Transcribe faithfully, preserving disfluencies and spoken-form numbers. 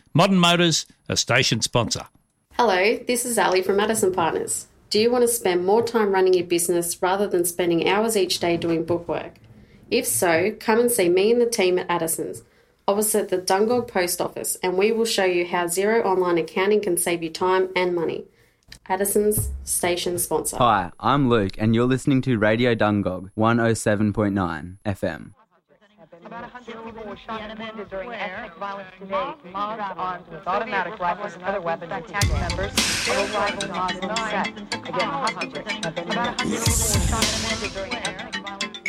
Modern Motors, a station sponsor. Hello, this is Ali from Addison Partners. Do you want to spend more time running your business rather than spending hours each day doing bookwork? If so, come and see me and the team at Addison's, opposite the Dungog Post Office, and we will show you how Xero Online Accounting can save you time and money. Addison's station sponsor. Hi, I'm Luke, and you're listening to Radio Dungog, one oh seven point nine F M. About one hundred people were shot and wounded during ethnic violence today. Mobs armed with automatic rifles and other weapons attacked members of a rival Muslim sect. Again, hostages have been... About one hundred people were shot and wounded during